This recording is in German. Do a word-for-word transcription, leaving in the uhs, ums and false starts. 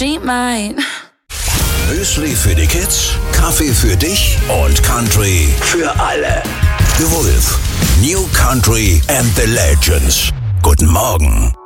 She might. Müsli für die Kids, Kaffee für dich und Country für alle. The Wolf, New Country and the Legends. Guten Morgen.